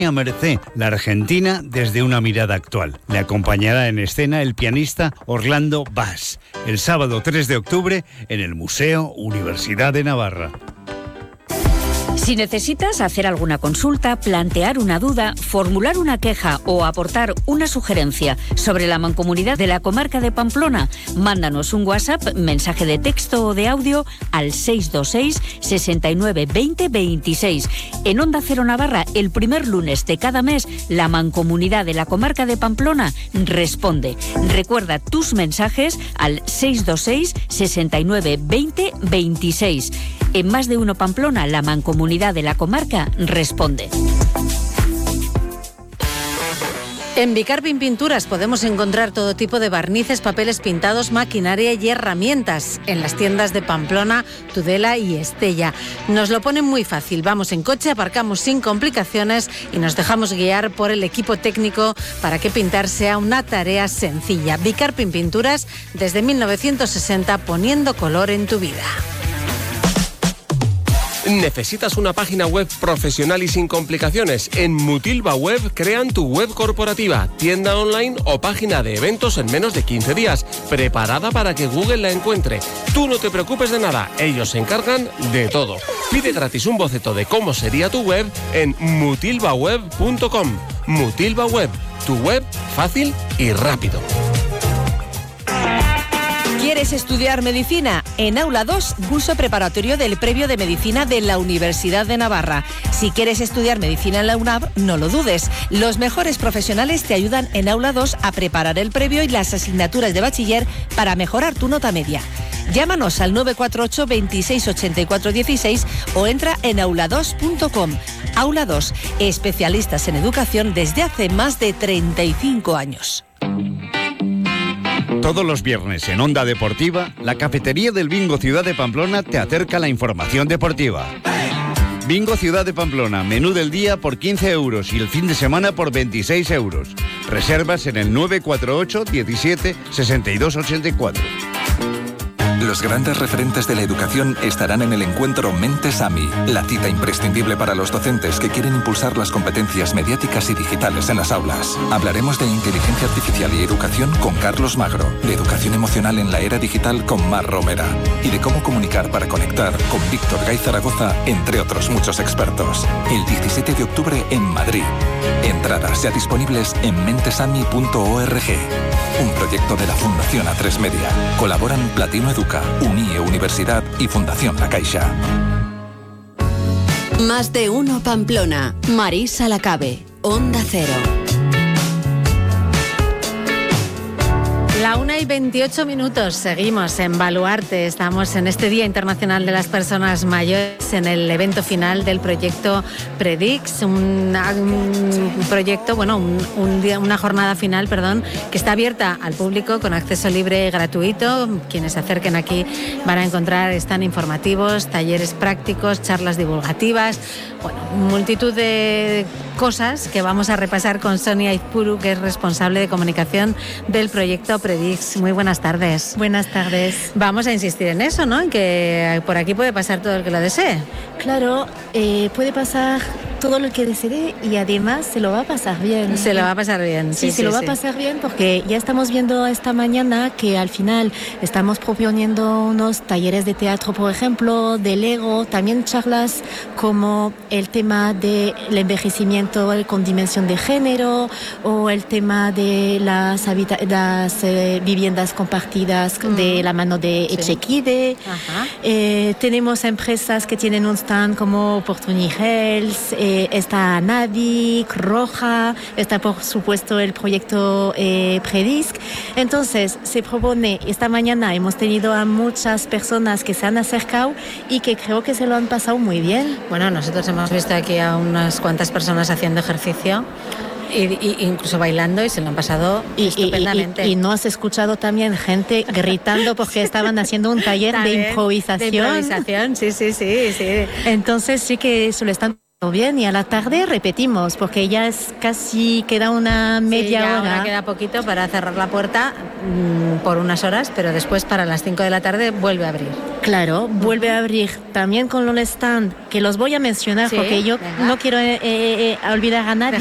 Mercé, la argentina desde una mirada actual. Le acompañará en escena el pianista Orlando Bass, el sábado 3 de octubre en el Museo Universidad de Navarra. Si necesitas hacer alguna consulta, plantear una duda, formular una queja o aportar una sugerencia sobre la Mancomunidad de la Comarca de Pamplona, mándanos un WhatsApp, mensaje de texto o de audio al 626 69 20 26. En Onda Cero Navarra, el primer lunes de cada mes, la Mancomunidad de la Comarca de Pamplona responde. Recuerda tus mensajes al 626 69 20 26. En Más de Uno Pamplona, la Mancomunidad de la Comarca responde. En Bicarpin Pinturas podemos encontrar todo tipo de barnices, papeles pintados, maquinaria y herramientas en las tiendas de Pamplona, Tudela y Estella. Nos lo ponen muy fácil. Vamos en coche, aparcamos sin complicaciones y nos dejamos guiar por el equipo técnico para que pintar sea una tarea sencilla. Bicarpin Pinturas, desde 1960, poniendo color en tu vida. ¿Necesitas una página web profesional y sin complicaciones? En Mutilva Web crean tu web corporativa, tienda online o página de eventos en menos de 15 días, preparada para que Google la encuentre. Tú no te preocupes de nada, ellos se encargan de todo. Pide gratis un boceto de cómo sería tu web en mutilvaweb.com. Mutilva Web, tu web fácil y rápido. ¿Quieres estudiar medicina? En Aula 2, curso preparatorio del previo de medicina de la Universidad de Navarra. Si quieres estudiar medicina en la UNAV, no lo dudes. Los mejores profesionales te ayudan en Aula 2 a preparar el previo y las asignaturas de bachiller para mejorar tu nota media. Llámanos al 948 26 84 16 o entra en aula2.com. Aula 2, especialistas en educación desde hace más de 35 años. Todos los viernes en Onda Deportiva, la cafetería del Bingo Ciudad de Pamplona te acerca la información deportiva. Bingo Ciudad de Pamplona, menú del día por 15 euros y el fin de semana por 26 euros. Reservas en el 948 17 62 84. Los grandes referentes de la educación estarán en el encuentro Mentes AMI, la cita imprescindible para los docentes que quieren impulsar las competencias mediáticas y digitales en las aulas. Hablaremos de inteligencia artificial y educación con Carlos Magro, de educación emocional en la era digital con Mar Romera y de cómo comunicar para conectar con Víctor Gay Zaragoza, entre otros muchos expertos. El 17 de octubre en Madrid. Entradas ya disponibles en mentesami.org. Un proyecto de la Fundación A3 Media. Colaboran Platino Educa, UNIE Universidad y Fundación La Caixa. Más de Uno Pamplona. Marisa Lacabe, Onda Cero. La 1:28, seguimos en Baluarte, estamos en este Día Internacional de las Personas Mayores en el evento final del proyecto Predix, un proyecto, una jornada final, que está abierta al público con acceso libre y gratuito. Quienes se acerquen aquí van a encontrar stand informativos, talleres prácticos, charlas divulgativas, multitud de cosas que vamos a repasar con Sonia Izpuru, que es responsable de comunicación del proyecto Predix. Muy buenas tardes. Buenas tardes. Vamos a insistir en eso, ¿no? En que por aquí puede pasar todo el que lo desee. Claro, puede pasar todo lo que desee y además se lo va a pasar bien. Se lo va a pasar bien. Sí, se lo va a pasar bien porque ya estamos viendo esta mañana que al final estamos proponiendo unos talleres de teatro, por ejemplo, de Lego, también charlas como el tema del envejecimiento con dimensión de género o el tema de las viviendas compartidas de la mano de Echequide. Tenemos empresas que tienen un stand como Opportunity Health, está Navic, Roja, está por supuesto el proyecto Predisc. Entonces se propone, esta mañana hemos tenido a muchas personas que se han acercado y que creo que se lo han pasado muy bien. Bueno, nosotros hemos visto aquí a unas cuantas personas haciendo ejercicio y incluso bailando y se lo han pasado estupendamente. Y no has escuchado también gente gritando porque estaban haciendo un taller de improvisación. De improvisación, sí. Entonces sí que se lo están bien, y a la tarde repetimos, porque ya es casi, queda una media hora. Ahora queda poquito para cerrar la puerta por unas horas, pero después para las 5 de la tarde vuelve a abrir. Claro, vuelve a abrir también con los stand, que los voy a mencionar porque yo no quiero olvidar a nadie.